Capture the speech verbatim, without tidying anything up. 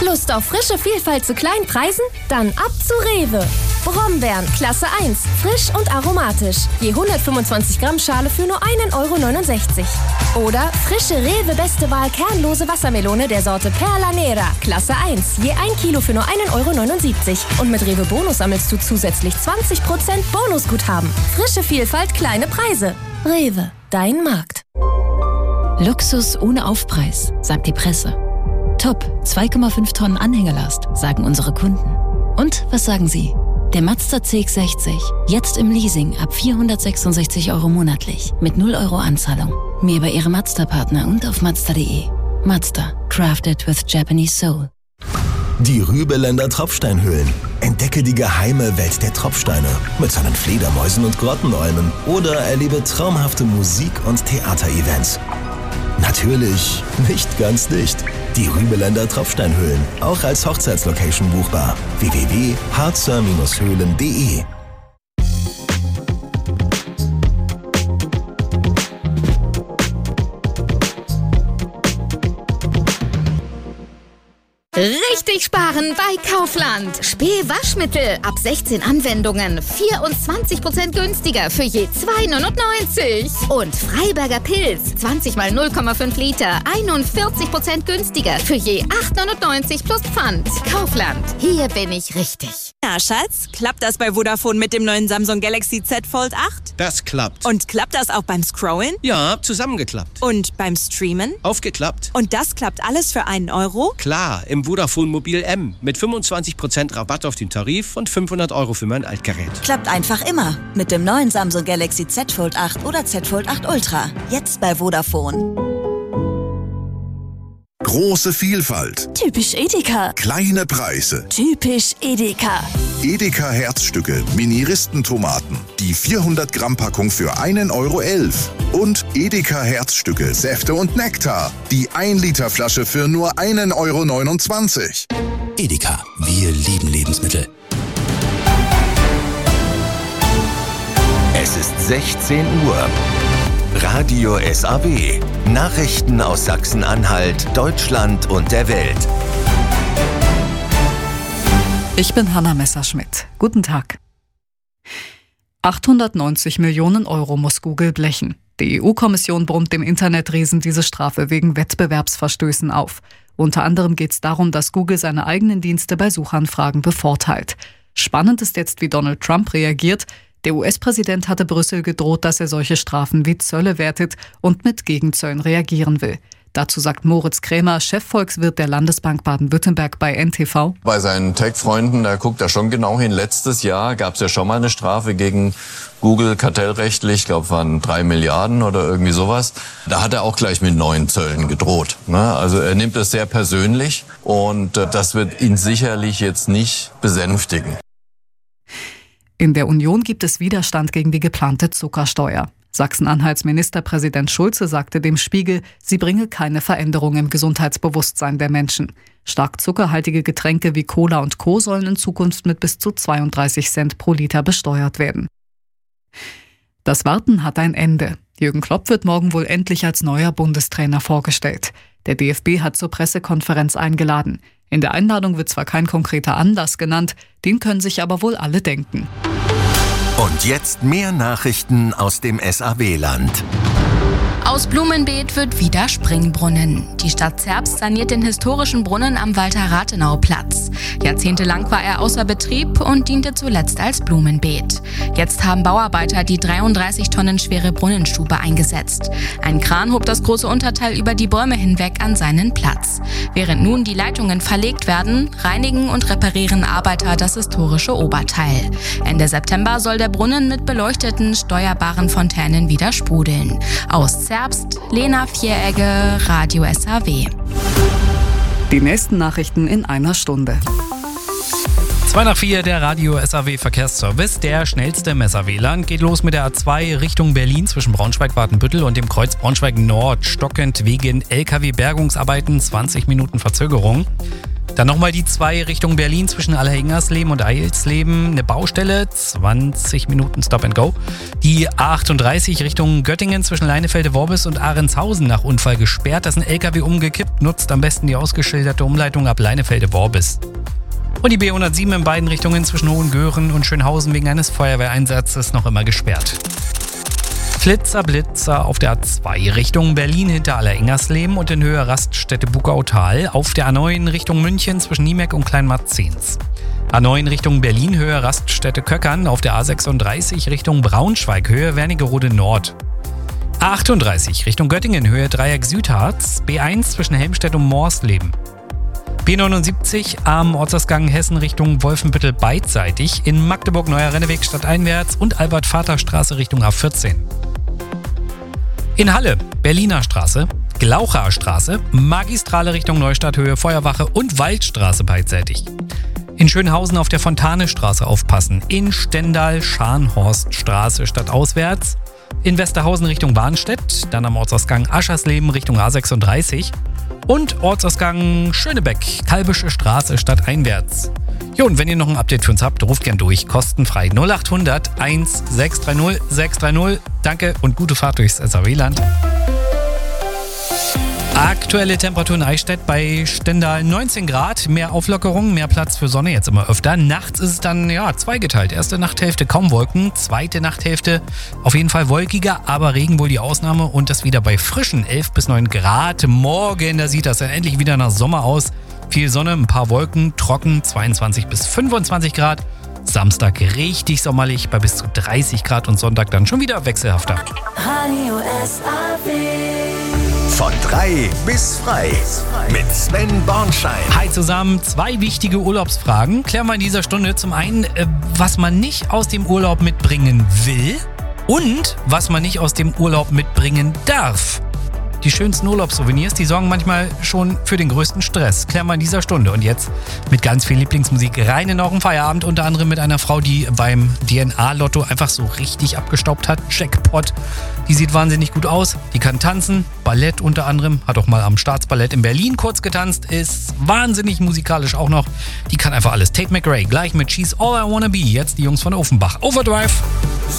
Lust auf frische Vielfalt zu kleinen Preisen? Dann ab zu Rewe. Brombeeren, Klasse eins, frisch und aromatisch. Je hundertfünfundzwanzig Gramm Schale für nur einen Euro neunundsechzig. Oder frische Rewe Beste Wahl kernlose Wassermelone der Sorte Perla Nera, Klasse eins. Je ein Kilo für nur einen Euro neunundsiebzig. Und mit Rewe Bonus sammelst du zusätzlich zwanzig Prozent Bonusguthaben. Frische Vielfalt, kleine Preise. Rewe, dein Markt. Luxus ohne Aufpreis, sagt die Presse. Top, zwei Komma fünf Tonnen Anhängerlast, sagen unsere Kunden. Und was sagen Sie? Der Mazda C X sechzig, jetzt im Leasing ab vierhundertsechsundsechzig Euro monatlich, mit null Euro Anzahlung. Mehr bei Ihrem Mazda-Partner und auf mazda punkt de. Mazda, crafted with Japanese soul. Die Rübeländer Tropfsteinhöhlen. Entdecke die geheime Welt der Tropfsteine mit seinen Fledermäusen und Grottenolmen oder erlebe traumhafte Musik- und Theaterevents. Natürlich nicht ganz dicht. Die Rübeländer Tropfsteinhöhlen, auch als Hochzeitslocation buchbar. w w w punkt harzer Höhlen punkt de. Richtig sparen bei Kaufland. Spee-Waschmittel ab sechzehn Anwendungen. vierundzwanzig Prozent günstiger für je zwei neunundneunzig. Und Freiberger Pilz. zwanzig mal null Komma fünf Liter. einundvierzig Prozent günstiger für je acht neunundneunzig plus Pfand. Kaufland. Hier bin ich richtig. Na, Schatz, klappt das bei Vodafone mit dem neuen Samsung Galaxy Z Fold acht? Das klappt. Und klappt das auch beim Scrollen? Ja, zusammengeklappt. Und beim Streamen? Aufgeklappt. Und das klappt alles für einen Euro? Klar, im Vodafone Mobil M mit fünfundzwanzig Prozent Rabatt auf den Tarif und fünfhundert Euro für mein Altgerät. Klappt einfach immer mit dem neuen Samsung Galaxy Z Fold acht oder Z Fold acht Ultra. Jetzt bei Vodafone. Große Vielfalt. Typisch Edeka. Kleine Preise. Typisch Edeka. Edeka Herzstücke Mini-Ristentomaten. Die vierhundert Gramm Packung für einen Euro elf. Und Edeka Herzstücke Säfte und Nektar. Die ein Liter Flasche für nur einen Euro neunundzwanzig. Edeka, wir lieben Lebensmittel. Es ist sechzehn Uhr. Radio S A W. Nachrichten aus Sachsen-Anhalt, Deutschland und der Welt. Ich bin Hanna Messerschmidt. Guten Tag. achthundertneunzig Millionen Euro muss Google blechen. Die E U-Kommission brummt dem Internetriesen diese Strafe wegen Wettbewerbsverstößen auf. Unter anderem geht es darum, dass Google seine eigenen Dienste bei Suchanfragen bevorteilt. Spannend ist jetzt, wie Donald Trump reagiert. Der U S-Präsident hatte Brüssel gedroht, dass er solche Strafen wie Zölle wertet und mit Gegenzöllen reagieren will. Dazu sagt Moritz Krämer, Chefvolkswirt der Landesbank Baden-Württemberg bei N T V. Bei seinen Tech-Freunden, da guckt er schon genau hin. Letztes Jahr gab es ja schon mal eine Strafe gegen Google kartellrechtlich, ich glaube, waren drei Milliarden oder irgendwie sowas. Da hat er auch gleich mit neuen Zöllen gedroht. Also er nimmt es sehr persönlich und das wird ihn sicherlich jetzt nicht besänftigen. In der Union gibt es Widerstand gegen die geplante Zuckersteuer. Sachsen-Anhalts Ministerpräsident Schulze sagte dem Spiegel, sie bringe keine Veränderung im Gesundheitsbewusstsein der Menschen. Stark zuckerhaltige Getränke wie Cola und Co. sollen in Zukunft mit bis zu zweiunddreißig Cent pro Liter besteuert werden. Das Warten hat ein Ende. Jürgen Klopp wird morgen wohl endlich als neuer Bundestrainer vorgestellt. Der D F B hat zur Pressekonferenz eingeladen. In der Einladung wird zwar kein konkreter Anlass genannt, den können sich aber wohl alle denken. Und jetzt mehr Nachrichten aus dem S A W-Land. Aus Blumenbeet wird wieder Springbrunnen. Die Stadt Zerbst saniert den historischen Brunnen am Walter-Rathenau-Platz. Jahrzehntelang war er außer Betrieb und diente zuletzt als Blumenbeet. Jetzt haben Bauarbeiter die dreiunddreißig Tonnen schwere Brunnenstube eingesetzt. Ein Kran hob das große Unterteil über die Bäume hinweg an seinen Platz. Während nun die Leitungen verlegt werden, reinigen und reparieren Arbeiter das historische Oberteil. Ende September soll der Brunnen mit beleuchteten, steuerbaren Fontänen wieder sprudeln. Aus Zerbst, Lena Vieregge, Radio S A W. Die nächsten Nachrichten in einer Stunde. zwei nach vier, der Radio S A W Verkehrsservice. Der schnellste im S A W-Land geht los mit der A zwei Richtung Berlin zwischen Braunschweig-Watenbüttel und dem Kreuz Braunschweig Nord. Stockend wegen L K W-Bergungsarbeiten, zwanzig Minuten Verzögerung. Dann nochmal die zwei Richtung Berlin zwischen Allerhingersleben und Eilsleben. Eine Baustelle, zwanzig Minuten Stop and Go. Die A achtunddreißig Richtung Göttingen zwischen Leinefelde-Worbis und Ahrentshausen nach Unfall gesperrt. Da ist ein L K W umgekippt, nutzt am besten die ausgeschilderte Umleitung ab Leinefelde-Worbis. Und die B hundertsieben in beiden Richtungen zwischen Hohengören und Schönhausen wegen eines Feuerwehreinsatzes noch immer gesperrt. Flitzer, Blitzer auf der A zwei Richtung Berlin hinter Allerengersleben und in Höhe Raststätte Bugautal. Auf der A neun Richtung München zwischen Niemek und Kleinmarzens. A neun Richtung Berlin Höhe Raststätte Köckern. Auf der A sechsunddreißig Richtung Braunschweig Höhe Wernigerode Nord. A achtunddreißig Richtung Göttingen Höhe Dreieck Südharz. B eins zwischen Helmstedt und Morsleben. B neunundsiebzig am Ortsausgang Hessen Richtung Wolfenbüttel beidseitig. In Magdeburg Neuer Renneweg stadteinwärts und Albert-Vater-Straße Richtung A vierzehn. In Halle, Berliner Straße, Glaucher Straße, Magistrale Richtung Neustadt Höhe Feuerwache und Waldstraße beidseitig. In Schönhausen auf der Fontanestraße aufpassen. In Stendal Scharnhorststraße stadtauswärts. In Westerhausen Richtung Warnstedt, dann am Ortsausgang Aschersleben Richtung A sechsunddreißig. Und Ortsausgang Schönebeck, Kalbische Straße stadteinwärts. Jo, und wenn ihr noch ein Update für uns habt, ruft gern durch, kostenfrei null acht hundert eins sechs drei null sechs drei null. Danke und gute Fahrt durchs S A W-Land. Aktuelle Temperatur in Eichstätt bei Stendal neunzehn Grad, mehr Auflockerung, mehr Platz für Sonne jetzt immer öfter. Nachts ist es dann ja zweigeteilt. Erste Nachthälfte kaum Wolken, zweite Nachthälfte auf jeden Fall wolkiger, aber Regen wohl die Ausnahme und das wieder bei frischen elf bis neun Grad. Morgen, da sieht das dann endlich wieder nach Sommer aus. Viel Sonne, ein paar Wolken, trocken, zweiundzwanzig bis fünfundzwanzig Grad. Samstag richtig sommerlich bei bis zu dreißig Grad und Sonntag dann schon wieder wechselhafter. Radio S A W. Von drei bis frei mit Sven Bornschein. Hi zusammen, zwei wichtige Urlaubsfragen klären wir in dieser Stunde. Zum einen, äh, was man nicht aus dem Urlaub mitbringen will und was man nicht aus dem Urlaub mitbringen darf. Die schönsten Urlaubssouvenirs, die sorgen manchmal schon für den größten Stress. Klären wir in dieser Stunde. Und jetzt mit ganz viel Lieblingsmusik rein in euren Feierabend. Unter anderem mit einer Frau, die beim D N A-Lotto einfach so richtig abgestaubt hat. Jackpot. Die sieht wahnsinnig gut aus. Die kann tanzen. Ballett unter anderem. Hat auch mal am Staatsballett in Berlin kurz getanzt. Ist wahnsinnig musikalisch auch noch. Die kann einfach alles. Tate McRae gleich mit She's All I Wanna Be. Jetzt die Jungs von Offenbach. Overdrive.